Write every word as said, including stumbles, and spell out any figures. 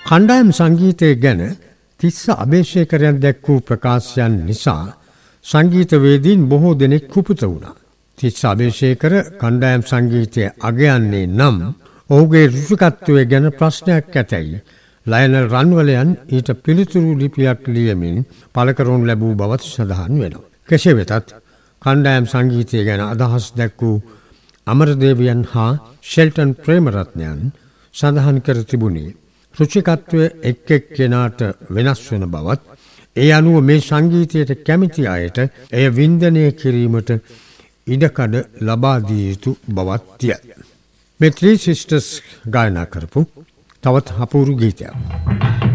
කණ්ඩායම් සංගීතය ගැන තිස්ස අබේශේකරයන් දැක් වූ ප්‍රකාශයන් නිසා සංගීතවේදීන් බොහෝ දෙනෙක් කුපිත වුණා. තිස්ස අබේශේකර කණ්ඩායම් සංගීතය අගයන්නේ නම් ඔහුගේ රුචිකත්වය ගැන ප්‍රශ්නයක් ඇතැයි ලයනල් රන්වලයන් ඊට පිළිතුරු ලිපියක් ලියමින් පළ කරනු ලැබූ බවත් සඳහන් වෙනවා. කෙසේ වෙතත් කණ්ඩායම් සංගීතය ගැන අදහස් දැක් වූ අමරදේවයන් හා ෂෙල්ටන් ප්‍රේමරත්නයන් සඳහන් කර තිබුණේ රුචිකත්වය එක් එක් කෙනාට වෙනස් වන බවත්, ඒ අනුව මේ සංගීතයට කැමති අයට එය වින්දනය කිරීමට ඉඩකඩ ලබා දිය යුතු බවත්ය. මේ ත්‍රී සිස්ටර්ස් ගායනා කරපු තවත් අපූරු ගීතයක්.